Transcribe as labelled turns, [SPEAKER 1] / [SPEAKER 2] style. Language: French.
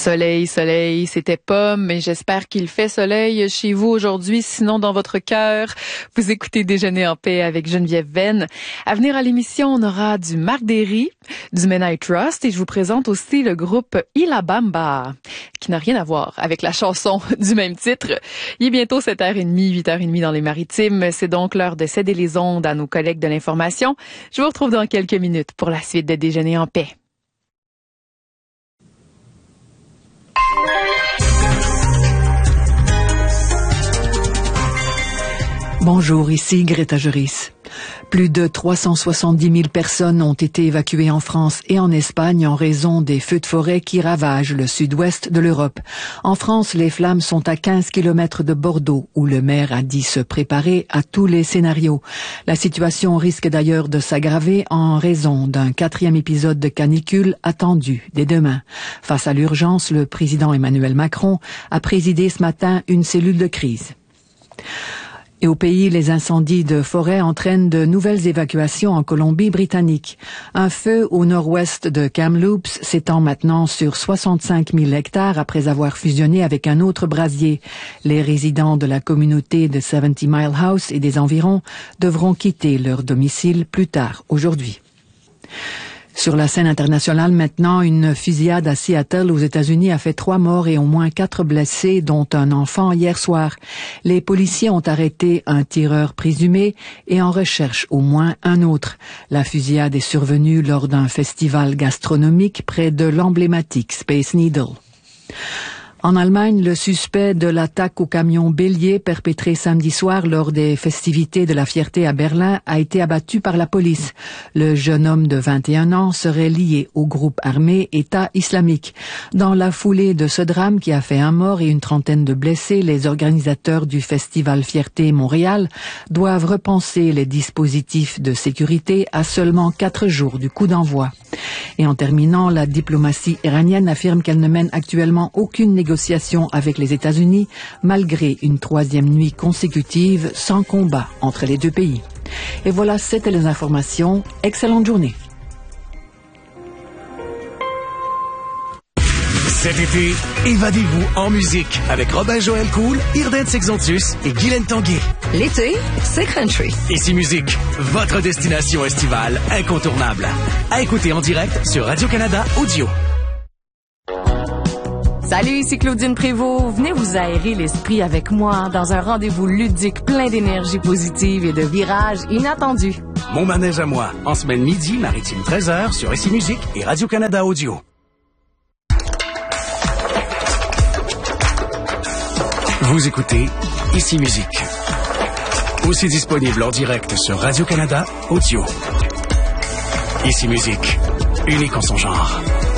[SPEAKER 1] Soleil, soleil, c'était pas, mais j'espère qu'il fait soleil chez vous aujourd'hui, sinon dans votre cœur. Vous écoutez Déjeuner en paix avec Geneviève Venn. À venir à l'émission, on aura du Marc Derry, du Men I Trust, et je vous présente aussi le groupe Ila Bamba, qui n'a rien à voir avec la chanson du même titre. Il est bientôt 7h30, 8h30 dans les Maritimes. C'est donc l'heure de céder les ondes à nos collègues de l'information. Je vous retrouve dans quelques minutes pour la suite de Déjeuner en paix.
[SPEAKER 2] Bonjour, ici Greta Juris. Plus de 370 000 personnes ont été évacuées en France et en Espagne en raison des feux de forêt qui ravagent le sud-ouest de l'Europe. En France, les flammes sont à 15 km de Bordeaux, où le maire a dit se préparer à tous les scénarios. La situation risque d'ailleurs de s'aggraver en raison d'un 4e épisode de canicule attendu dès demain. Face à l'urgence, le président Emmanuel Macron a présidé ce matin une cellule de crise. Et au pays, les incendies de forêt entraînent de nouvelles évacuations en Colombie-Britannique. Un feu au nord-ouest de Kamloops s'étend maintenant sur 65 000 hectares après avoir fusionné avec un autre brasier. Les résidents de la communauté de 70 Mile House et des environs devront quitter leur domicile plus tard aujourd'hui. Sur la scène internationale maintenant, une fusillade à Seattle aux États-Unis a fait 3 morts et au moins 4 blessés, dont un enfant hier soir. Les policiers ont arrêté un tireur présumé et en recherchent au moins un autre. La fusillade est survenue lors d'un festival gastronomique près de l'emblématique Space Needle. En Allemagne, le suspect de l'attaque au camion bélier perpétré samedi soir lors des festivités de la Fierté à Berlin a été abattu par la police. Le jeune homme de 21 ans serait lié au groupe armé État islamique. Dans la foulée de ce drame qui a fait 1 mort et une trentaine de blessés, les organisateurs du festival Fierté Montréal doivent repenser les dispositifs de sécurité à seulement 4 jours du coup d'envoi. Et en terminant, la diplomatie iranienne affirme qu'elle ne mène actuellement aucune négociation avec les États-Unis, malgré une 3e nuit consécutive sans combat entre les deux pays. Et voilà, c'était les informations. Excellente journée.
[SPEAKER 3] Cet été, évadez-vous en musique avec Robin Joël Cool, Irden Sexantus et Guylaine Tanguay.
[SPEAKER 4] L'été, c'est country.
[SPEAKER 3] Ici Musique, votre destination estivale incontournable. À écouter en direct sur Radio-Canada Audio.
[SPEAKER 4] Salut, ici Claudine Prévost. Venez vous aérer l'esprit avec moi dans un rendez-vous ludique plein d'énergie positive et de virages inattendus.
[SPEAKER 3] Mon manège à moi, en semaine midi, maritime 13h sur Ici Musique et Radio-Canada Audio. Vous écoutez Ici Musique. Aussi disponible en direct sur Radio-Canada Audio. Ici Musique, unique en son genre.